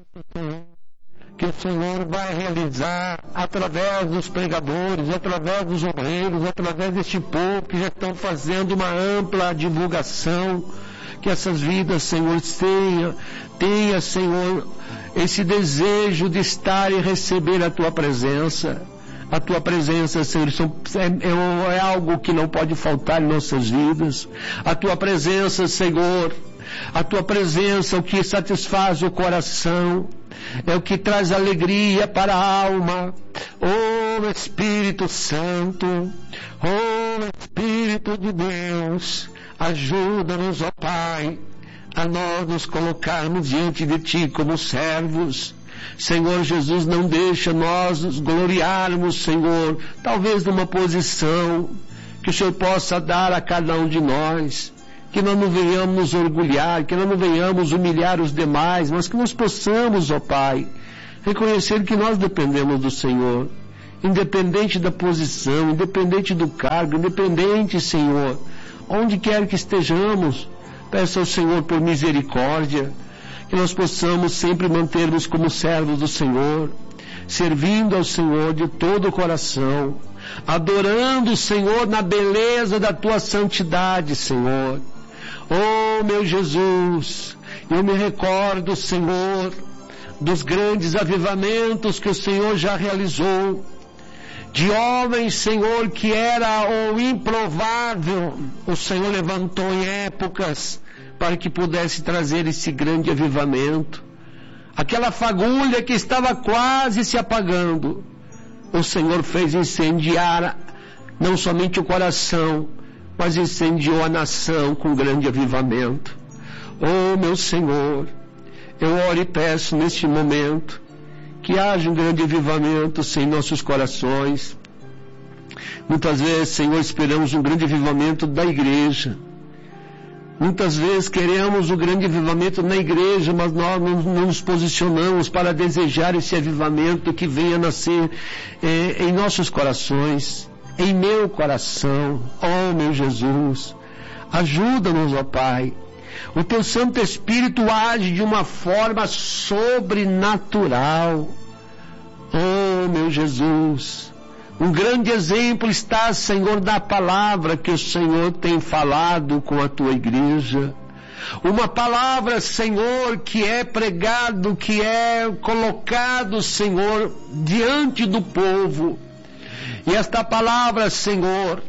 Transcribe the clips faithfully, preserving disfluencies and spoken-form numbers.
que o Senhor vai realizar através dos pregadores, através dos obreiros, através deste povo que já estão fazendo uma ampla divulgação, que essas vidas, Senhor, tenha, tenha, Senhor, esse desejo de estar e receber a Tua presença. A Tua presença, Senhor, é, é algo que não pode faltar em nossas vidas. A Tua presença, Senhor, a Tua presença é o que satisfaz o coração, é o que traz alegria para a alma. Oh Espírito Santo, oh Espírito de Deus, ajuda-nos, ó Pai, a nós nos colocarmos diante de Ti como servos. Senhor Jesus, não deixa nós nos gloriarmos, Senhor, talvez numa posição que o Senhor possa dar a cada um de nós, que nós não venhamos nos orgulhar, que nós não venhamos humilhar os demais, mas que nós possamos, ó Pai, reconhecer que nós dependemos do Senhor, independente da posição, independente do cargo, independente, Senhor, onde quer que estejamos. Peça ao Senhor por misericórdia, que nós possamos sempre mantermos como servos do Senhor, servindo ao Senhor de todo o coração, adorando o Senhor na beleza da Tua santidade, Senhor. Oh, meu Jesus, eu me recordo, Senhor, dos grandes avivamentos que o Senhor já realizou, de homens, Senhor, que era o improvável, o Senhor levantou em épocas para que pudesse trazer esse grande avivamento. Aquela fagulha que estava quase se apagando, o Senhor fez incendiar não somente o coração, mas incendiou a nação com grande avivamento. Oh, meu Senhor, eu oro e peço neste momento que haja um grande avivamento em nossos corações. Muitas vezes, Senhor, esperamos um grande avivamento da igreja. Muitas vezes queremos o grande avivamento na igreja, mas nós não, não nos posicionamos para desejar esse avivamento que venha nascer eh, em nossos corações, em meu coração. Oh, meu Jesus, ajuda-nos, ó Pai. O Teu Santo Espírito age de uma forma sobrenatural. Oh, meu Jesus, um grande exemplo está, Senhor, da palavra que o Senhor tem falado com a Tua igreja. Uma palavra, Senhor, que é pregado, que é colocado, Senhor, diante do povo. E esta palavra, Senhor,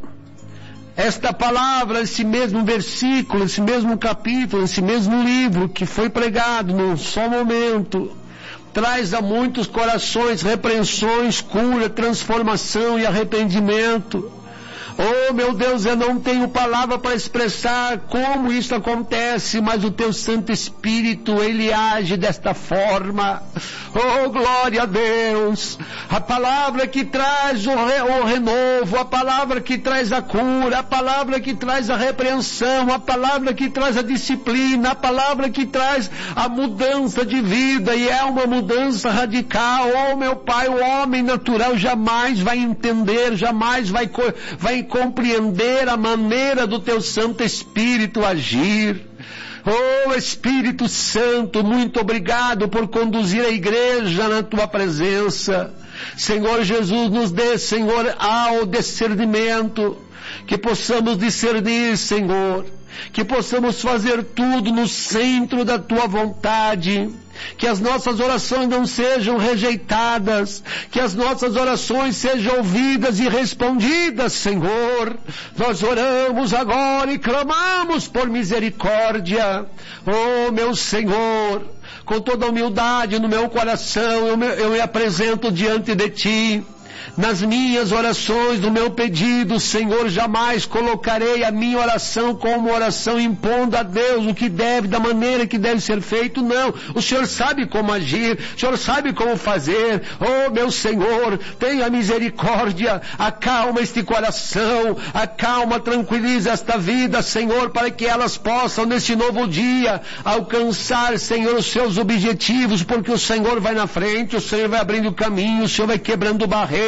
esta palavra, esse mesmo versículo, esse mesmo capítulo, esse mesmo livro que foi pregado num só momento, traz a muitos corações repreensões, cura, transformação e arrependimento. Oh, meu Deus, eu não tenho palavra para expressar como isso acontece, mas o Teu Santo Espírito, Ele age desta forma. Oh, glória a Deus! A palavra que traz o, re, o renovo, a palavra que traz a cura, a palavra que traz a repreensão, a palavra que traz a disciplina, a palavra que traz a mudança de vida, e é uma mudança radical. Oh, meu Pai, o homem natural jamais vai entender, jamais vai, vai compreender a maneira do Teu Santo Espírito agir. Oh, Espírito Santo, muito obrigado por conduzir a igreja na Tua presença. Senhor Jesus, nos dê, Senhor, ao discernimento, que possamos discernir, Senhor, que possamos fazer tudo no centro da Tua vontade, que as nossas orações não sejam rejeitadas, que as nossas orações sejam ouvidas e respondidas, Senhor. Nós oramos agora e clamamos por misericórdia. Oh, meu Senhor, com toda a humildade no meu coração, eu me, eu me apresento diante de Ti. Nas minhas orações, no meu pedido, Senhor, jamais colocarei a minha oração como oração impondo a Deus o que deve, da maneira que deve ser feito. Não, o Senhor sabe como agir, o Senhor sabe como fazer. Oh, meu Senhor, tenha misericórdia, acalma este coração, acalma, tranquiliza esta vida, Senhor, para que elas possam, nesse novo dia, alcançar, Senhor, os seus objetivos, porque o Senhor vai na frente, o Senhor vai abrindo o caminho, o Senhor vai quebrando barreiras,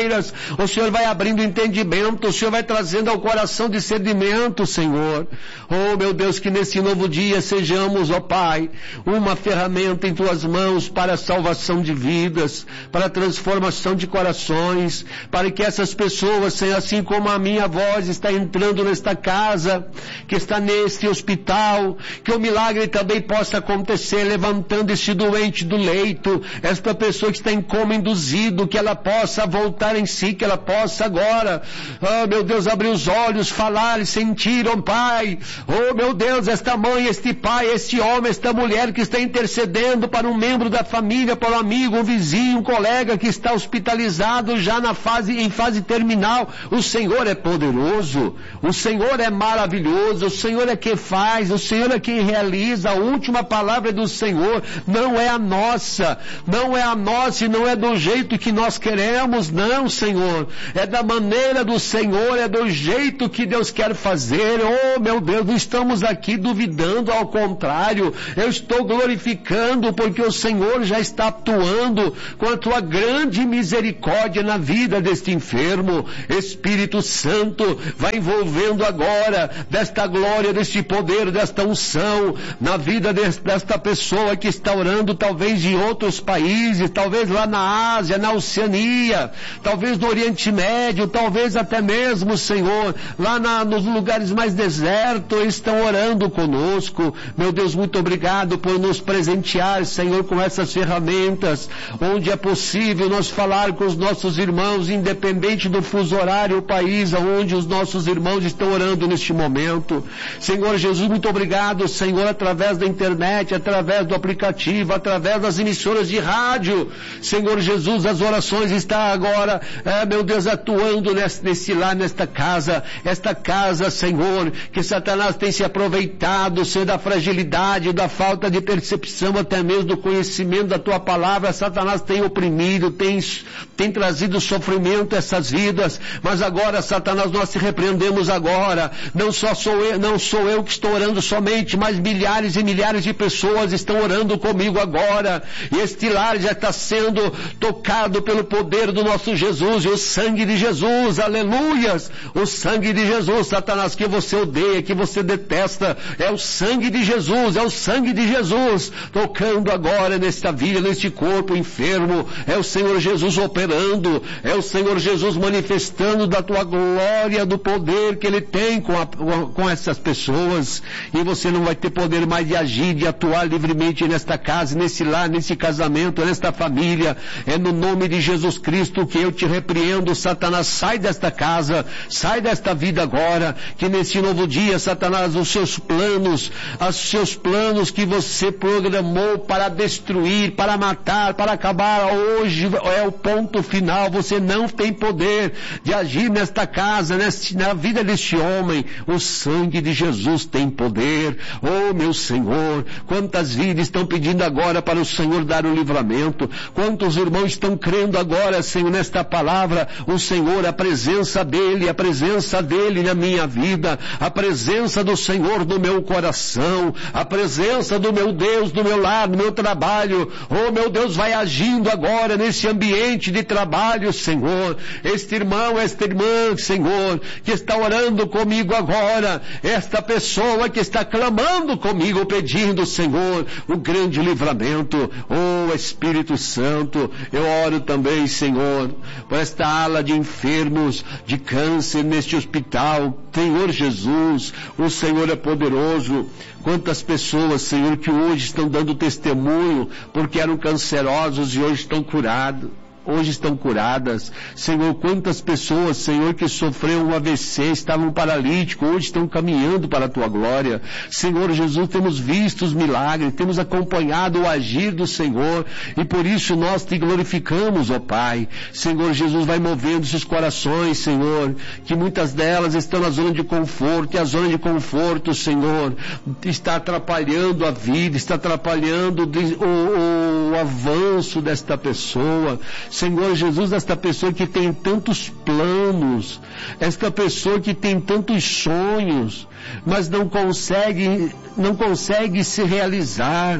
maneiras, o Senhor vai abrindo entendimento, o Senhor vai trazendo ao coração discernimento, Senhor. Oh, meu Deus, que nesse novo dia sejamos, ó Pai, uma ferramenta em Tuas mãos para a salvação de vidas, para a transformação de corações, para que essas pessoas, Senhor, assim como a minha voz está entrando nesta casa, que está neste hospital, que o milagre também possa acontecer, levantando este doente do leito, esta pessoa que está em coma induzido, que ela possa voltar em si, que ela possa agora, oh meu Deus, abrir os olhos, falar e sentir, ó Pai, oh meu Deus, esta mãe, este pai, este homem, esta mulher que está intercedendo para um membro da família, para um amigo, um vizinho, um colega que está hospitalizado já na fase, em fase terminal. O Senhor é poderoso, o Senhor é maravilhoso, o Senhor é quem faz, o Senhor é quem realiza. A última palavra é do Senhor, não é a nossa, não é a nossa e não é do jeito que nós queremos, não, Senhor, é da maneira do Senhor, é do jeito que Deus quer fazer. Oh meu Deus, não estamos aqui duvidando, ao contrário, eu estou glorificando porque o Senhor já está atuando com a Tua grande misericórdia na vida deste enfermo. Espírito Santo, vai envolvendo agora desta glória, deste poder, desta unção na vida desta pessoa que está orando, talvez em outros países, talvez lá na Ásia, na Oceania, talvez no Oriente Médio, talvez até mesmo, Senhor, lá na, nos lugares mais desertos, estão orando conosco. Meu Deus, muito obrigado por nos presentear, Senhor, com essas ferramentas, onde é possível nós falar com os nossos irmãos, independente do fuso horário, o país onde os nossos irmãos estão orando neste momento. Senhor Jesus, muito obrigado, Senhor, através da internet, através do aplicativo, através das emissoras de rádio. Senhor Jesus, as orações estão agora, é, meu Deus, atuando nesse, nesse lar, nesta casa, esta casa, Senhor, que Satanás tem se aproveitado, Senhor, da fragilidade, da falta de percepção, até mesmo do conhecimento da Tua palavra. Satanás tem oprimido, tem, tem trazido sofrimento a essas vidas, mas agora, Satanás, nós te repreendemos agora. Não só sou eu, não sou eu que estou orando somente, mas milhares e milhares de pessoas estão orando comigo agora, e este lar já está sendo tocado pelo poder do nosso Jesus, e o sangue de Jesus, aleluias, o sangue de Jesus. Satanás, que você odeia, que você detesta, é o sangue de Jesus, é o sangue de Jesus, tocando agora nesta vida, neste corpo enfermo, é o Senhor Jesus operando, é o Senhor Jesus manifestando da Tua glória, do poder que Ele tem com, a, com essas pessoas, e você não vai ter poder mais de agir, de atuar livremente nesta casa, nesse lar, nesse casamento, nesta família. É no nome de Jesus Cristo que eu te repreendo, Satanás, sai desta casa, sai desta vida agora, que nesse novo dia, Satanás, os seus planos, os seus planos que você programou para destruir, para matar, para acabar, hoje é o ponto final. Você não tem poder de agir nesta casa, neste, na vida deste homem. O sangue de Jesus tem poder. Oh meu Senhor, quantas vidas estão pedindo agora para o Senhor dar o livramento, quantos irmãos estão crendo agora, Senhor, nesta palavra. O Senhor, a presença dEle, a presença dEle na minha vida, a presença do Senhor no meu coração, a presença do meu Deus no meu lar, no meu trabalho. Oh meu Deus, vai agindo agora nesse ambiente de trabalho, Senhor. Este irmão, esta irmã, Senhor, que está orando comigo agora, esta pessoa que está clamando comigo, pedindo, Senhor, o grande livramento. Oh Espírito Santo, eu oro também, Senhor, por esta ala de enfermos de câncer neste hospital. Senhor Jesus, o Senhor é poderoso. Quantas pessoas, Senhor, que hoje estão dando testemunho porque eram cancerosos e hoje estão curados. Hoje estão curadas. Senhor, quantas pessoas, Senhor, que sofreram um A V C, estavam paralíticos, hoje estão caminhando para a Tua glória. Senhor Jesus, temos visto os milagres, temos acompanhado o agir do Senhor, e por isso nós Te glorificamos, ó Pai. Senhor Jesus, vai movendo esses corações, Senhor, que muitas delas estão na zona de conforto, e a zona de conforto, Senhor, está atrapalhando a vida, está atrapalhando o, o, o avanço desta pessoa. Senhor Jesus, esta pessoa que tem tantos planos, esta pessoa que tem tantos sonhos, mas não consegue, não consegue se realizar.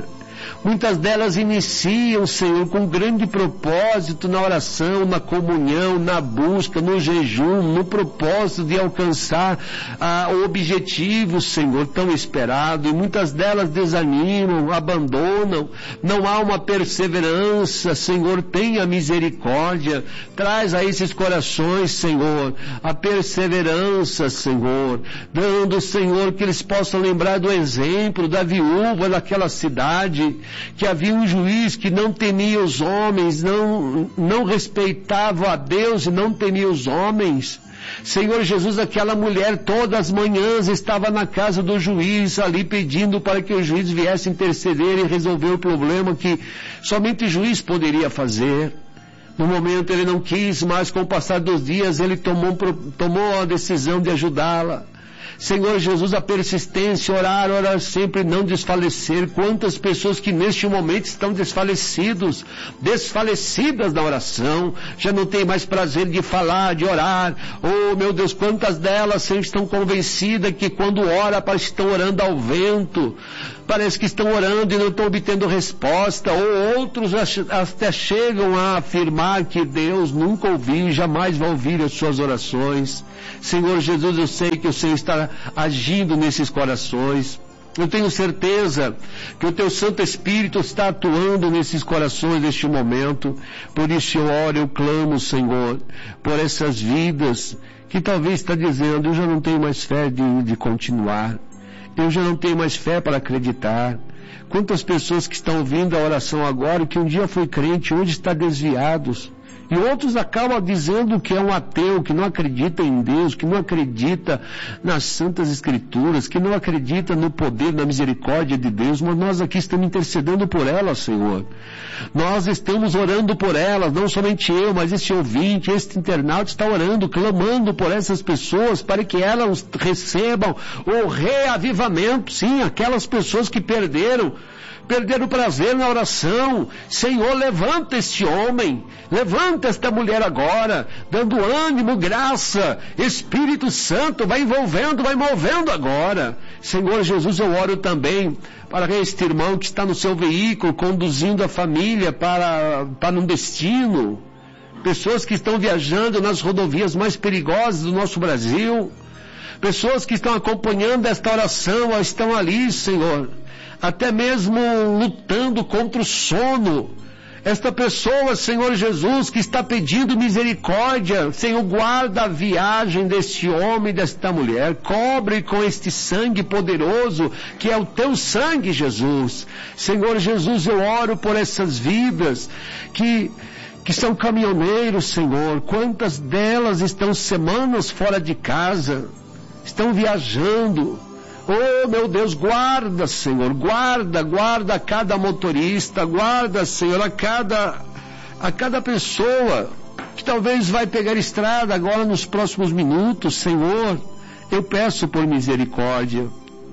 Muitas delas iniciam, Senhor, com grande propósito na oração, na comunhão, na busca, no jejum, no propósito de alcançar ah, o objetivo, Senhor, tão esperado. E muitas delas desanimam, abandonam, não há uma perseverança. Senhor, tenha misericórdia, traz a esses corações, Senhor, a perseverança, Senhor, dando, Senhor, que eles possam lembrar do exemplo da viúva daquela cidade, que havia um juiz que não temia os homens, não, não respeitava a Deus e não temia os homens. Senhor Jesus, aquela mulher todas as manhãs estava na casa do juiz, ali pedindo para que o juiz viesse interceder e resolver o problema que somente o juiz poderia fazer. No momento ele não quis, mas com o passar dos dias ele tomou, tomou a decisão de ajudá-la. Senhor Jesus, a persistência, orar, orar sempre, não desfalecer. Quantas pessoas que neste momento estão desfalecidos, desfalecidas na oração, já não tem mais prazer de falar, de orar. Oh, meu Deus, quantas delas sempre estão convencidas que quando ora, parece que estão orando ao vento, parece que estão orando e não estão obtendo resposta. Ou outros até chegam a afirmar que Deus nunca ouviu e jamais vai ouvir as suas orações. Senhor Jesus, eu sei que o Senhor está agindo nesses corações. Eu tenho certeza que o Teu Santo Espírito está atuando nesses corações neste momento. Por isso eu oro, eu clamo, Senhor, por essas vidas que talvez está dizendo, eu já não tenho mais fé de, de continuar. Eu já não tenho mais fé para acreditar. Quantas pessoas que estão ouvindo a oração agora, que um dia foi crente, hoje está desviados. E outros acabam dizendo que é um ateu, que não acredita em Deus, que não acredita nas Santas Escrituras, que não acredita no poder, na misericórdia de Deus. Mas nós aqui estamos intercedendo por elas, Senhor. Nós estamos orando por elas, não somente eu, mas este ouvinte, este internauta está orando, clamando por essas pessoas, para que elas recebam o reavivamento. Sim, aquelas pessoas que perderam, perderam o prazer na oração. Senhor, levanta este homem, levanta esta mulher agora, dando ânimo, graça. Espírito Santo, vai envolvendo, vai movendo agora. Senhor Jesus, eu oro também para este irmão que está no seu veículo, conduzindo a família para, para um destino. Pessoas que estão viajando nas rodovias mais perigosas do nosso Brasil. Pessoas que estão acompanhando esta oração, estão ali, Senhor, até mesmo lutando contra o sono. Esta pessoa, Senhor Jesus, que está pedindo misericórdia, Senhor, guarda a viagem deste homem, desta mulher, cobre com este sangue poderoso, que é o Teu sangue, Jesus. Senhor Jesus, eu oro por essas vidas que, que são caminhoneiros, Senhor. Quantas delas estão semanas fora de casa, estão viajando. Oh, meu Deus, guarda, Senhor, guarda, guarda a cada motorista, guarda, Senhor, a cada, a cada pessoa que talvez vai pegar estrada agora nos próximos minutos. Senhor, eu peço por misericórdia.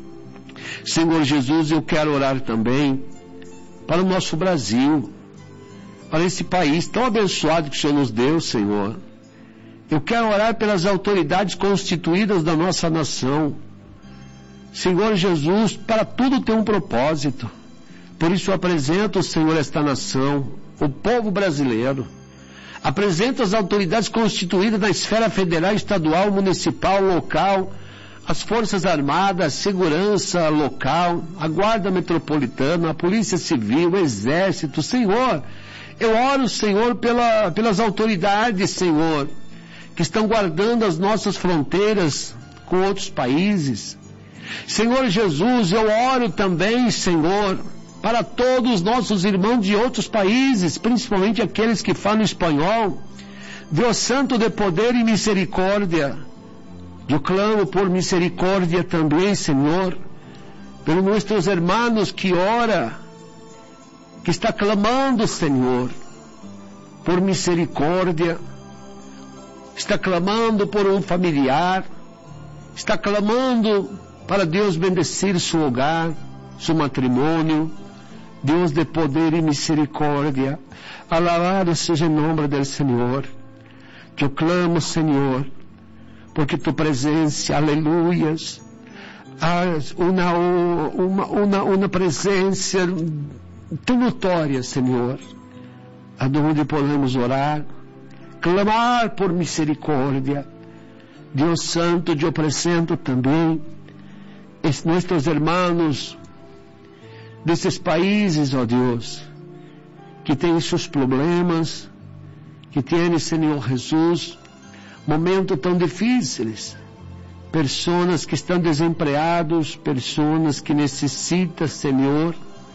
Senhor Jesus, eu quero orar também para o nosso Brasil, para esse país tão abençoado que o Senhor nos deu, Senhor. Eu quero orar pelas autoridades constituídas da nossa nação. Senhor Jesus, para tudo tem um propósito. Por isso eu apresento, Senhor, esta nação, o povo brasileiro. Apresento as autoridades constituídas na esfera federal, estadual, municipal, local, as Forças Armadas, a segurança local, a Guarda Metropolitana, a Polícia Civil, o Exército. Senhor, eu oro, Senhor, pela, pelas autoridades, Senhor, que estão guardando as nossas fronteiras com outros países. Senhor Jesus, eu oro também, Senhor, para todos os nossos irmãos de outros países, principalmente aqueles que falam espanhol. Deus Santo de poder e misericórdia, eu clamo por misericórdia também, Senhor, pelos nossos irmãos que ora, que está clamando, Senhor, por misericórdia, está clamando por um familiar, está clamando para Deus bendecir seu hogar, seu matrimônio. Deus de poder e misericórdia, alabado seja o nome do Senhor. Que eu clamo, Senhor, porque tu presença, aleluias, uma, uma, uma, uma presença tão notórias, Senhor, aonde podemos orar, clamar por misericórdia. Deus Santo, eu apresento também nossos irmãos desses países, ó Deus, que têm seus problemas, que têm, Senhor Jesus, momentos tão difíceis, pessoas que estão desempregados, pessoas que necessitam, Senhor,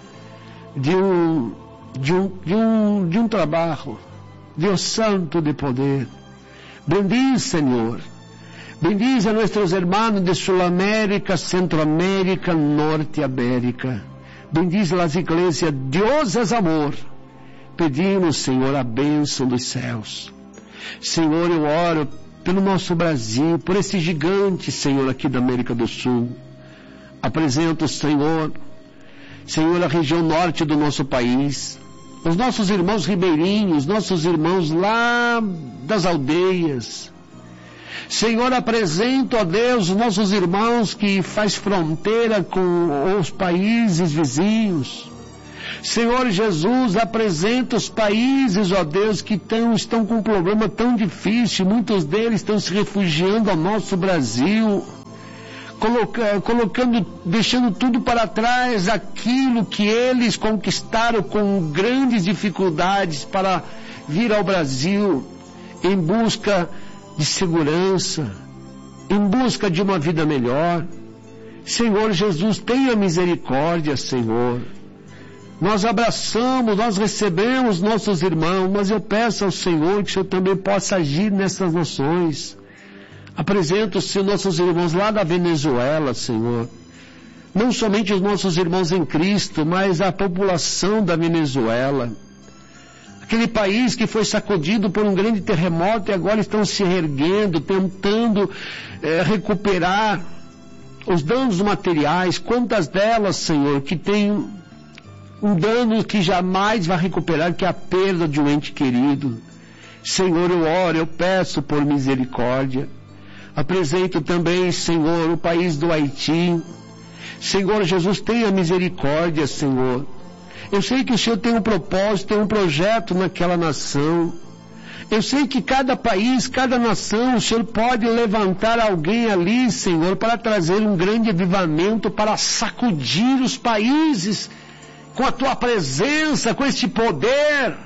de um, de um, de um, de um trabalho. Deus Santo de poder, bendiz, Senhor, bendiz a nossos irmãos de Sul-América, Centro-América, Norte-América, bendiz as igrejas. Deus é amor. Pedimos, Senhor, a bênção dos céus. Senhor, eu oro pelo nosso Brasil, por esse gigante, Senhor, aqui da América do Sul. Apresento, Senhor, Senhor, a região norte do nosso país, os nossos irmãos ribeirinhos, nossos irmãos lá das aldeias. Senhor, apresento, ó Deus, os nossos irmãos que faz fronteira com os países vizinhos. Senhor Jesus, apresenta os países, ó Deus, que tão, estão com um problema tão difícil, muitos deles estão se refugiando ao nosso Brasil, coloca, colocando, deixando tudo para trás, aquilo que eles conquistaram com grandes dificuldades para vir ao Brasil, em busca de segurança, em busca de uma vida melhor. Senhor Jesus, tenha misericórdia, Senhor. Nós abraçamos, nós recebemos nossos irmãos, mas eu peço ao Senhor que o Senhor também possa agir nessas nações. Apresento os nossos irmãos lá da Venezuela, Senhor. Não somente os nossos irmãos em Cristo, mas a população da Venezuela. Aquele país que foi sacudido por um grande terremoto e agora estão se reerguendo, tentando é, recuperar os danos materiais. Quantas delas, Senhor, que têm um dano que jamais vai recuperar, que é a perda de um ente querido. Senhor, eu oro, eu peço por misericórdia. Apresento também, Senhor, o país do Haiti. Senhor Jesus, tenha misericórdia, Senhor. Eu sei que o Senhor tem um propósito, tem um projeto naquela nação. Eu sei que cada país, cada nação, o Senhor pode levantar alguém ali, Senhor, para trazer um grande avivamento, para sacudir os países com a Tua presença, com este poder,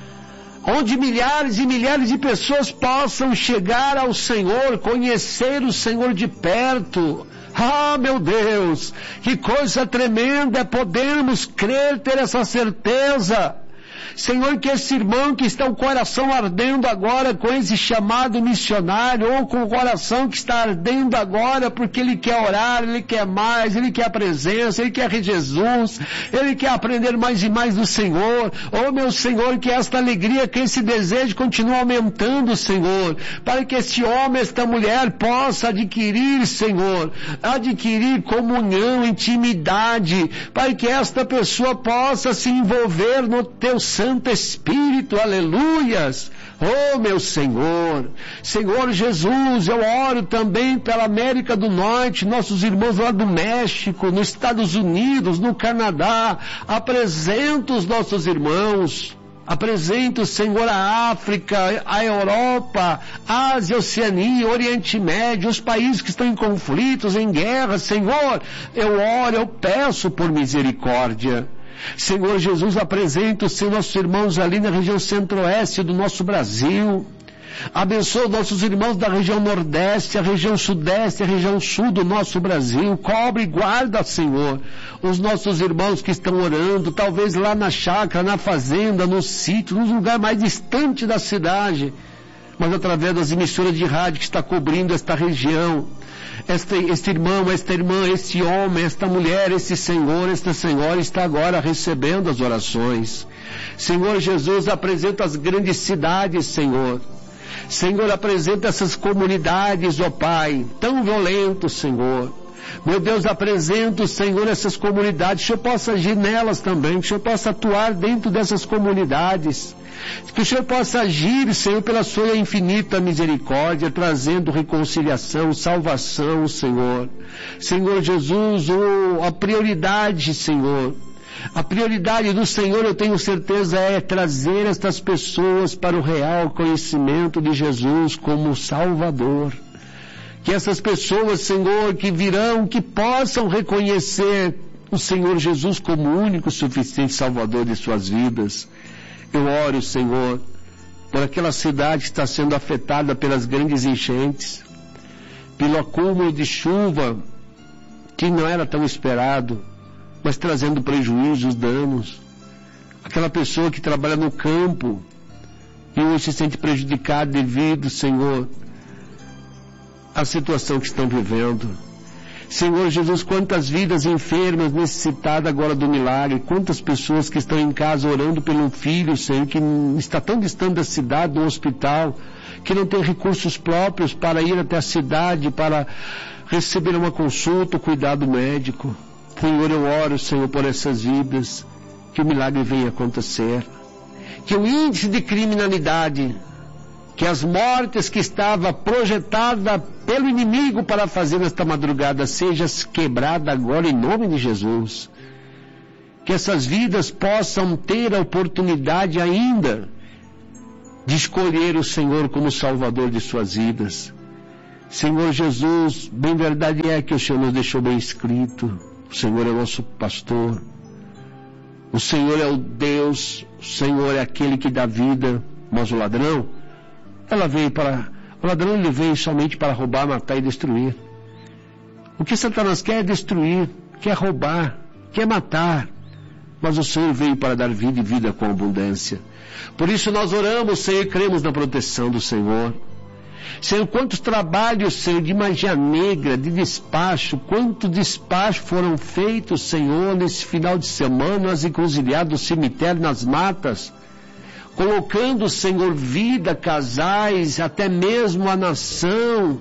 onde milhares e milhares de pessoas possam chegar ao Senhor, conhecer o Senhor de perto. Ah, meu Deus, que coisa tremenda é podermos crer, ter essa certeza. Senhor, que esse irmão que está o coração ardendo agora com esse chamado missionário, ou com o coração que está ardendo agora porque ele quer orar, ele quer mais, ele quer a presença, ele quer Jesus, ele quer aprender mais e mais do Senhor. Oh, meu Senhor, que esta alegria, que esse desejo continue aumentando, Senhor, para que este homem, esta mulher possa adquirir, Senhor, adquirir comunhão, intimidade, para que esta pessoa possa se envolver no Teu Santo Espírito, aleluias. Oh, meu Senhor, Senhor Jesus, eu oro também pela América do Norte, nossos irmãos lá do México, nos Estados Unidos, no Canadá. Apresento os nossos irmãos, apresento, Senhor, a África, a Europa, a Ásia, Oceania, Oriente Médio, os países que estão em conflitos, em guerra. Senhor, eu oro, eu peço por misericórdia. Senhor Jesus, apresenta os nossos irmãos ali na região centro-oeste do nosso Brasil. Abençoa nossos irmãos da região nordeste, a região sudeste, a região sul do nosso Brasil. Cobre e guarda, Senhor, os nossos irmãos que estão orando, talvez lá na chácara, na fazenda, no sítio, no lugar mais distante da cidade, mas através das emissoras de rádio que está cobrindo esta região. Este, este irmão, esta irmã, este homem, esta mulher, este senhor, esta senhora está agora recebendo as orações. Senhor Jesus, apresenta as grandes cidades, Senhor. Senhor, apresenta essas comunidades, ó Pai, tão violentos, Senhor. Meu Deus, apresenta, Senhor, essas comunidades, que o Senhor possa agir nelas também, que o Senhor possa atuar dentro dessas comunidades, que o Senhor possa agir, Senhor, pela sua infinita misericórdia, trazendo reconciliação, salvação, Senhor. Senhor Jesus, oh, a prioridade, Senhor, A prioridade do Senhor, eu tenho certeza, é trazer estas pessoas para o real conhecimento de Jesus como Salvador. Que essas pessoas, Senhor, que virão, que possam reconhecer o Senhor Jesus como o único suficiente Salvador de suas vidas. Eu oro, Senhor, por aquela cidade que está sendo afetada pelas grandes enchentes, pelo acúmulo de chuva que não era tão esperado, mas trazendo prejuízos, danos. Aquela pessoa que trabalha no campo e hoje se sente prejudicada devido, Senhor, à situação que estão vivendo. Senhor Jesus, quantas vidas enfermas necessitadas agora do milagre, quantas pessoas que estão em casa orando pelo filho, Senhor, que está tão distante da cidade, do hospital, que não tem recursos próprios para ir até a cidade, para receber uma consulta, cuidado médico. Senhor, eu oro, Senhor, por essas vidas, que o milagre venha acontecer, que o índice de criminalidade, que as mortes que estava projetada pelo inimigo para fazer nesta madrugada seja quebrada agora em nome de Jesus. Que essas vidas possam ter a oportunidade ainda de escolher o Senhor como Salvador de suas vidas. Senhor Jesus, bem verdade é que o Senhor nos deixou bem escrito. O Senhor é o nosso pastor. O Senhor é o Deus. O Senhor é aquele que dá vida. Mas o ladrão, ela veio para, o ladrão ele veio somente para roubar, matar e destruir. O que Satanás quer é destruir, quer roubar, quer matar. Mas o Senhor veio para dar vida e vida com abundância. Por isso nós oramos, Senhor, e cremos na proteção do Senhor. Senhor, quantos trabalhos, Senhor, de magia negra, de despacho, quantos despachos foram feitos, Senhor, nesse final de semana, nas encruzilhadas do cemitério, nas matas, colocando, Senhor, vida, casais, até mesmo a nação,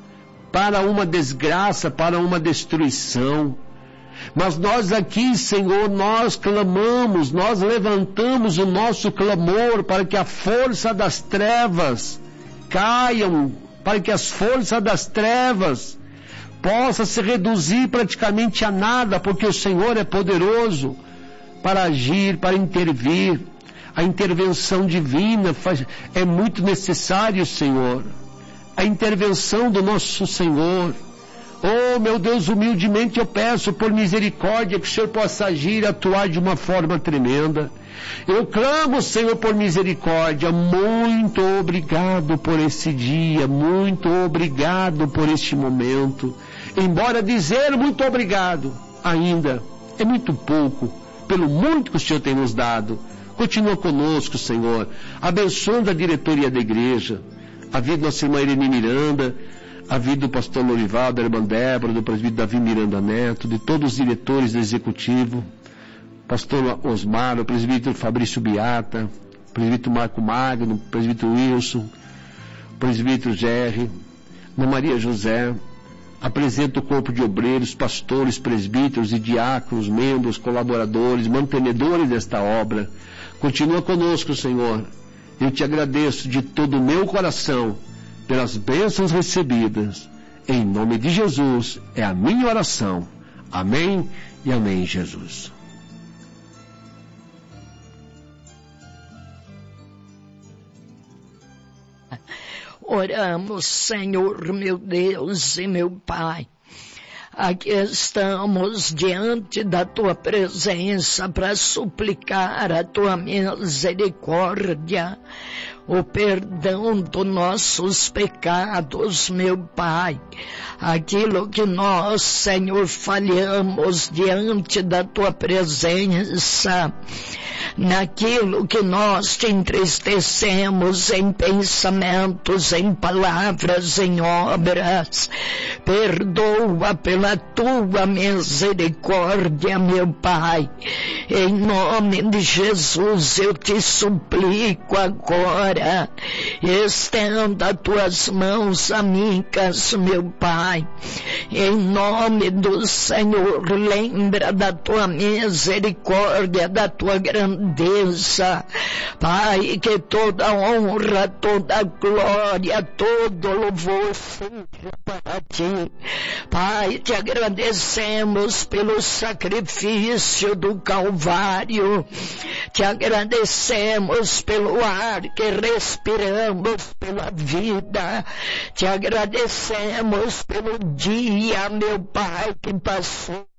para uma desgraça, para uma destruição. Mas nós aqui, Senhor, nós clamamos, nós levantamos o nosso clamor para que a força das trevas caiam, para que as forças das trevas possam se reduzir praticamente a nada, porque o Senhor é poderoso para agir, para intervir. A intervenção divina faz, é muito necessário, Senhor. A intervenção do nosso Senhor. Oh, meu Deus, humildemente eu peço por misericórdia que o Senhor possa agir e atuar de uma forma tremenda. Eu clamo, Senhor, por misericórdia. Muito obrigado por esse dia, muito obrigado por este momento. Embora dizer muito obrigado, ainda é muito pouco, pelo muito que o Senhor tem nos dado. Continua conosco, Senhor, abençoando a diretoria da igreja, a vida da nossa irmã Irene Miranda, a vida do pastor Lorival, da irmã Débora, do presbítero Davi Miranda Neto, de todos os diretores do executivo, pastor Osmar, o presbítero Fabrício Beata, o presbítero Marco Magno, o presbítero Wilson, o presbítero Gerry, Ana Maria José. Apresenta o corpo de obreiros, pastores, presbíteros e diáconos, membros, colaboradores, mantenedores desta obra. Continua conosco, Senhor. Eu te agradeço de todo o meu coração pelas bênçãos recebidas. Em nome de Jesus é a minha oração. Amém e amém, Jesus. Oramos, Senhor, meu Deus e meu Pai. Aqui estamos diante da Tua presença para suplicar a Tua misericórdia, o perdão dos nossos pecados, meu Pai. Aquilo que nós, Senhor, falhamos diante da Tua presença, naquilo que nós te entristecemos em pensamentos, em palavras, em obras. Perdoa pela Tua misericórdia, meu Pai. Em nome de Jesus eu te suplico agora, agora. Estenda tuas mãos amigas, meu Pai. Em nome do Senhor, lembra da tua misericórdia, da tua grandeza. Pai, que toda honra, toda glória, todo louvor seja para ti. Pai, te agradecemos pelo sacrifício do Calvário. Te agradecemos pelo ar que respiramos, pela vida. Te agradecemos pelo dia, meu Pai, que passou.